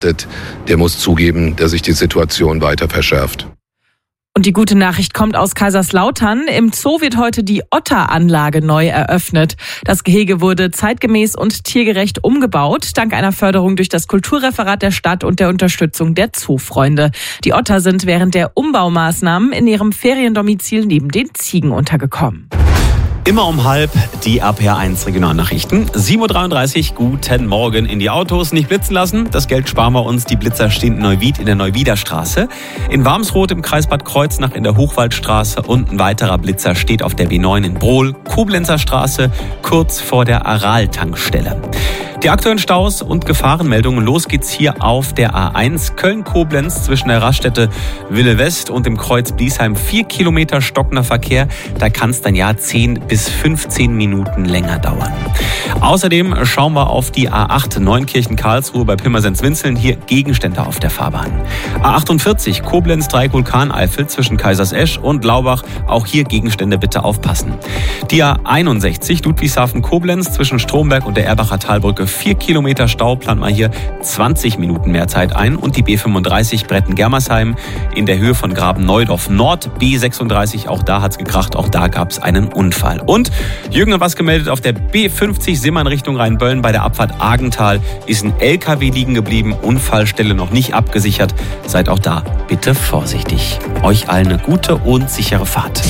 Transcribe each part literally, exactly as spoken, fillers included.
der muss zugeben, dass sich die Situation weiter verschärft. Und die gute Nachricht kommt aus Kaiserslautern. Im Zoo wird heute die Otteranlage neu eröffnet. Das Gehege wurde zeitgemäß und tiergerecht umgebaut, dank einer Förderung durch das Kulturreferat der Stadt und der Unterstützung der Zoofreunde. Die Otter sind während der Umbaumaßnahmen in ihrem Feriendomizil neben den Ziegen untergekommen. Immer um halb die R P R eins Regionalnachrichten. sieben Uhr dreiunddreißig, guten Morgen. In die Autos nicht blitzen lassen. Das Geld sparen wir uns. Die Blitzer stehen in Neuwied in der Neuwieder Straße. In Warmsroth im Kreis Bad Kreuznach in der Hochwaldstraße. Und ein weiterer Blitzer steht auf der B neun in Brohl, Koblenzer Straße, kurz vor der Aral-Tankstelle. Die aktuellen Staus und Gefahrenmeldungen. Los geht's hier auf der A eins Köln-Koblenz zwischen der Raststätte Wille West und dem Kreuz Bliesheim. Vier Kilometer stockender Verkehr. Da kann es dann ja zehn bis fünfzehn Minuten länger dauern. Außerdem schauen wir auf die A acht Neunkirchen-Karlsruhe bei Pirmasens-Winzeln. Hier Gegenstände auf der Fahrbahn. A achtundvierzig Koblenz-Dreieck-Vulkaneifel zwischen Kaisersesch und Laubach. Auch hier Gegenstände bitte aufpassen. Die A einundsechzig Ludwigshafen-Koblenz zwischen Stromberg und der Erbacher Talbrücke. Vier Kilometer Stau, plant man hier zwanzig Minuten mehr Zeit ein. Und die B fünfunddreißig Bretten-Germersheim in der Höhe von Graben-Neudorf Nord. B sechsunddreißig, auch da hat's gekracht, auch da gab's einen Unfall. Und Jürgen hat was gemeldet, auf der B fünfzig Simmern Richtung Rheinböllen bei der Abfahrt Argental ist ein L K W liegen geblieben. Unfallstelle noch nicht abgesichert. Seid auch da bitte vorsichtig. Euch allen eine gute und sichere Fahrt.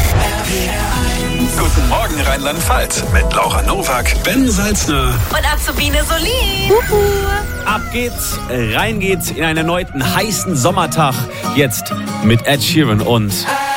Guten Morgen Rheinland-Pfalz mit Laura Nowak, Ben Salzner und Azubine Solin. Ab geht's, rein geht's in einen erneuten heißen Sommertag. Jetzt mit Ed Sheeran und